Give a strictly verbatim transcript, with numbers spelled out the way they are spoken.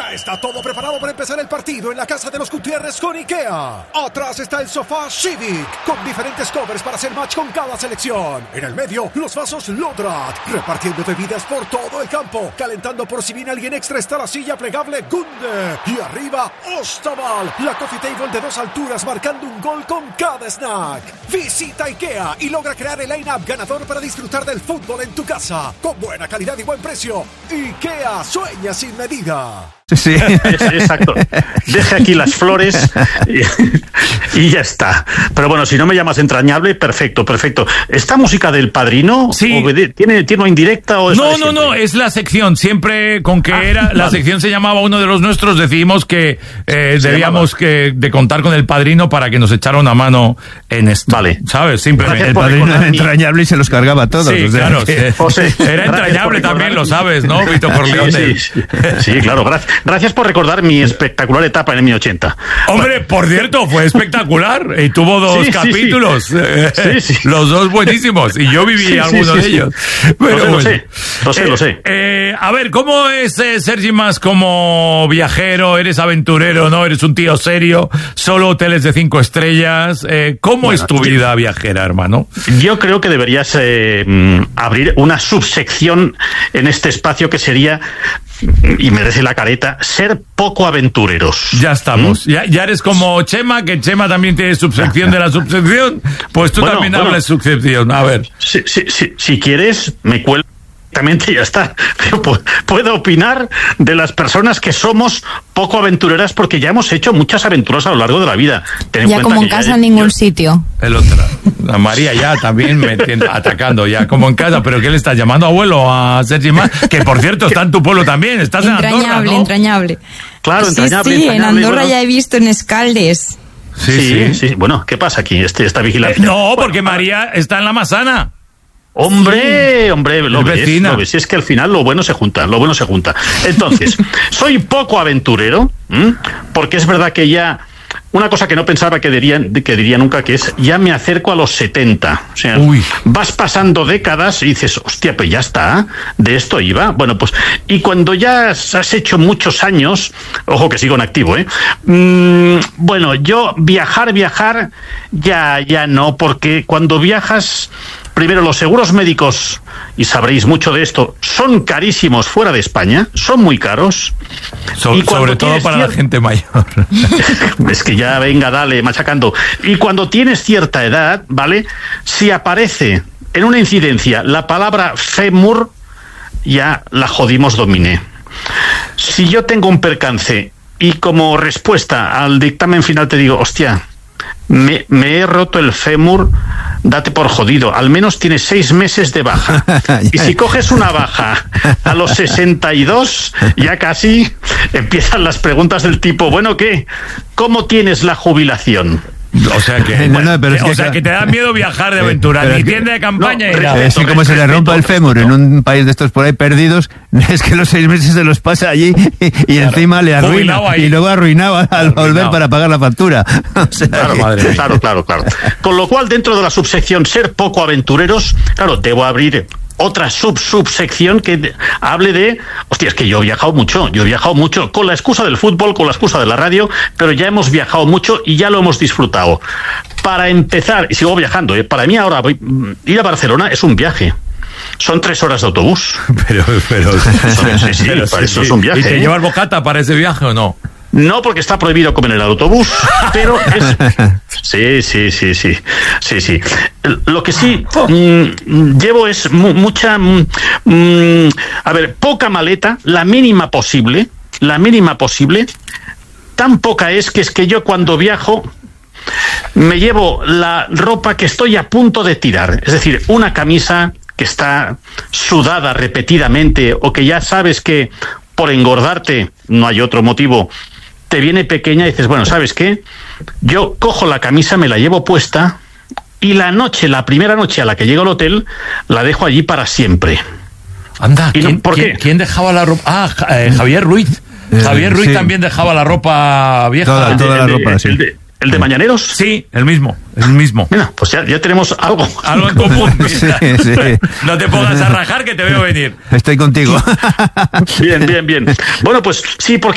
Ya está todo preparado para empezar el partido en la casa de los Gutiérrez con IKEA. Atrás está el sofá Civic, con diferentes covers para hacer match con cada selección. En el medio, los vasos Lodrat, repartiendo bebidas por todo el campo. Calentando por si viene alguien extra está la silla plegable Gunde. Y arriba, Ostaval, la coffee table de dos alturas marcando un gol con cada snack. Visita IKEA y logra crear el line-up ganador para disfrutar del fútbol en tu casa. Con buena calidad y buen precio. IKEA, sueña sin medida. Sí, exacto. Deje aquí las flores y, y ya está. Pero bueno, si no me llamas entrañable, perfecto, perfecto. ¿Esta música del Padrino sí. obede- tiene, tiene una indirecta o es No, no, no, es la sección. Siempre con que ah, era vale. la sección se llamaba uno de los nuestros, decidimos que eh, debíamos que, de contar con el Padrino para que nos echara una mano en esto. Vale. ¿Sabes? Simplemente. Gracias El por Padrino era recordar mi- entrañable y se los cargaba a todos. Sí, o sea, claro. que- sí. José, Era gracias por entrañable recordar también, lo mi- sabes, ¿no, Vito Corleone? Sí, sí, sí, sí, claro. Gracias, gracias por recordar mi espectacular etapa en el M ochenta. Hombre, por cierto, fue espectacular y tuvo dos Sí, sí, capítulos, sí. eh, Sí, sí. los dos buenísimos, y yo viví Sí, sí, alguno sí, de sí. ellos. Lo Pero sé, lo bueno. sé, lo sé, Eh, lo sé. eh, a ver, ¿cómo es eh, Sergi más como viajero? ¿Eres aventurero, no? ¿Eres un tío serio? ¿Solo hoteles de cinco estrellas? Eh, ¿Cómo Bueno, es tu yo- vida viajera, hermano? Yo creo que deberías eh, mm, abrir una subsección en este espacio que sería, y merece la careta, ser poco aventureros. Ya estamos. ¿Mm? Ya, ya eres como Chema, que Chema también tiene subsección de la subsección. Pues tú Bueno, también bueno. hables subsección. A ver. Si, si, si, si quieres, me cuelgo directamente y ya está. Pero pu- puedo opinar de las personas que somos poco aventureras porque ya hemos hecho muchas aventuras a lo largo de la vida. Ten en Ya cuenta como en que casa ya- en ningún yo- sitio. El otro. A María ya también me entiendo, atacando ya, como en casa. ¿Pero qué le estás llamando, abuelo, a Sergi Mas? Que, por cierto, está en tu pueblo también. Estás en Andorra, Entrañable, ¿no? entrañable. Claro, sí, entrañable, sí, en entrañable, Andorra bueno. ya he visto en Escaldes. Sí, Sí, sí. sí. Bueno, ¿qué pasa aquí? Este, esta Eh, vigilancia. no, porque María está en la Masana. Hombre, hombre, lo Es ves, vecina. lo ves. Si es que al final lo bueno se junta, lo bueno se junta. Entonces, soy poco aventurero, ¿m? Porque es verdad que ya, una cosa que no pensaba que diría, que diría nunca, que es, ya me acerco a los setenta. O sea, Uy. vas pasando décadas y dices, hostia, pues ya está, de esto iba. Bueno, pues, y cuando ya has hecho muchos años, ojo que sigo en activo, ¿eh? Mm, bueno, yo viajar, viajar, ya, ya no, porque cuando viajas, primero, los seguros médicos, y sabréis mucho de esto, son carísimos fuera de España, son muy caros. So- Y cuando sobre todo tienes para la cier- gente mayor. Es que ya venga, dale, machacando. Y cuando tienes cierta edad, ¿vale? Si aparece en una incidencia la palabra fémur, ya la jodimos dominé. Si yo tengo un percance y como respuesta al dictamen final te digo, hostia, me, me he roto el fémur, date por jodido, al menos tienes seis meses de baja. Y si coges una baja a los sesenta y dos, ya casi empiezan las preguntas del tipo, bueno, ¿qué? ¿Cómo tienes la jubilación? O sea que, No, no, pero es o que- sea que te da miedo viajar de aventura, pero ni es que- tienda de campaña no, ni nada. Es que como se le rompa el fémur en un país de estos por ahí perdidos, es que los seis meses se los pasa allí y, y encima le arruina. Jubilado ahí. Y luego arruinaba al Arruinado. volver para pagar la factura. O sea Claro, que- madre mía. claro, claro, claro. Con lo cual, dentro de la subsección ser poco aventureros, claro, debo abrir otra sub-subsección que de- hable de, hostia, es que yo he viajado mucho, yo he viajado mucho, con la excusa del fútbol, con la excusa de la radio, pero ya hemos viajado mucho y ya lo hemos disfrutado. Para empezar, y sigo viajando, ¿eh? Para mí ahora voy, ir a Barcelona es un viaje. Son tres horas de autobús. Pero, pero, Sí, sí, pero para sí, eso sí. es un viaje, ¿Y te ¿eh? llevas bocata para ese viaje o no? No, porque está prohibido comer en el autobús, pero es... Sí, sí, sí, sí, sí, sí. Lo que sí mm, llevo es mu- mucha... mm, mm, a ver, poca maleta, la mínima posible, la mínima posible. Tan poca es que es que yo cuando viajo me llevo la ropa que estoy a punto de tirar. Es decir, una camisa que está sudada repetidamente o que ya sabes que por engordarte, no hay otro motivo, te viene pequeña y dices, bueno, ¿sabes qué? Yo cojo la camisa, me la llevo puesta y la noche, la primera noche a la que llego al hotel, la dejo allí para siempre. Anda, ¿Y no- ¿quién, por quién- qué? quién dejaba la ropa? Ah, Ja- eh, Javier Ruiz. Eh, Javier Ruiz sí. también dejaba la ropa vieja. Toda- El de- toda la el de- ropa, sí. el de- ¿El de Mañaneros? Sí, el mismo, el mismo. Mira, pues ya, ya tenemos algo. Algo en común. Sí, sí. No te pongas a rajar que te veo venir. Estoy contigo. Bien, bien, bien. Bueno, pues sí, porque